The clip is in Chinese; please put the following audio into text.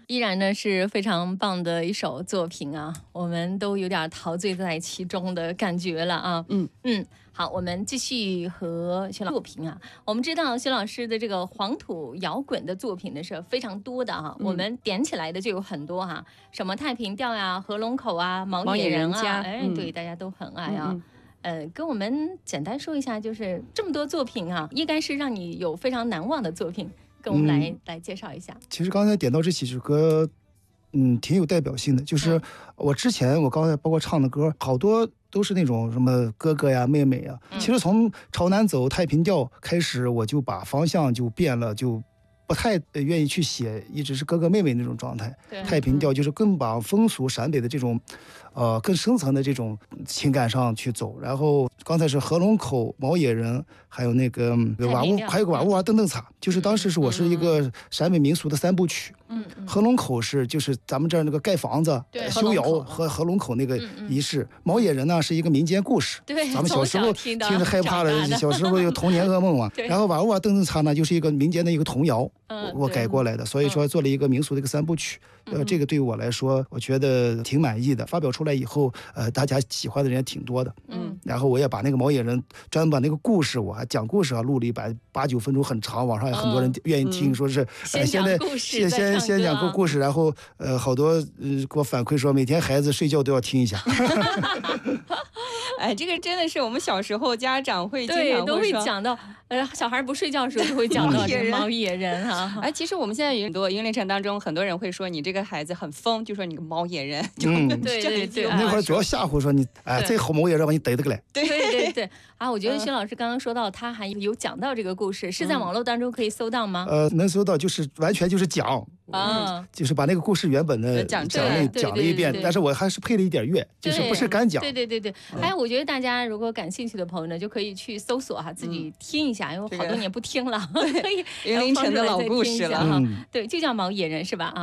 依然呢是非常棒的一首作品啊，我们都有点陶醉在其中的感觉了啊。好，我们继续和薛老师作品啊。我们知道薛老师的这个黄土摇滚的作品呢是非常多的哈，我们点起来的就有很多哈，什么太平调呀、合龙口啊、毛野人啊，对，大家都很爱啊。跟我们简单说一下，就是这么多作品啊，应该是让你有非常难忘的作品，跟我们来介绍一下。 其实刚才点到这几首歌，挺有代表性的。就是我刚才包括唱的歌，好多都是那种什么哥哥呀、妹妹呀。其实从朝南走太平调开始，我就把方向就变了，就不太愿意去写，一直是哥哥妹妹那种状态。太平调就是更把风俗陕北的这种，更深层的这种情感上去走。然后刚才是合龙口、毛野人，还有那个瓦屋，还有个瓦屋啊蹬蹬擦，就是当时我是一个陕北民俗的3部曲。合龙口就是咱们这儿那个盖房子、修窑和合龙口那个仪式。毛野人呢是一个民间故事，咱们小时候听着害怕了，小时候有童年噩梦嘛。然后瓦屋啊蹬蹬擦呢就是一个民间的一个童谣，我改过来的，所以说做了一个民俗的一个3部曲。这个对于我来说，我觉得挺满意的。发表出来以后，大家喜欢的人也挺多的。然后我也把那个毛野人专门把那个故事，我还讲故事啊，录了8-9分钟，很长，网上有很多人愿意听，说是先讲个故事，然后好多给我反馈说每天孩子睡觉都要听一下。 哎，这个真的是我们小时候家长会经常都会讲到，小孩不睡觉的时候就会讲到这个毛野人哈。 哎，其实我们现在有很多音乐城当中，很多人会说你这个孩子很疯，就说你个毛野人。 对， 那会儿主要吓唬说你，这好毛野人把你逮得个来。 对啊，我觉得薛老师刚刚说到他还有讲到这个故事，是在网络当中可以搜到吗？ 能搜到，就是完全就是讲。就是把那个故事原本的讲了一遍，但是我还是配了一点乐，就是不是干讲。 对。还有，我觉得大家如果感兴趣的朋友呢，就可以去搜索哈，自己听一下，因为好多年不听了，可以云林城的老故事了。 对，就叫毛野人是吧？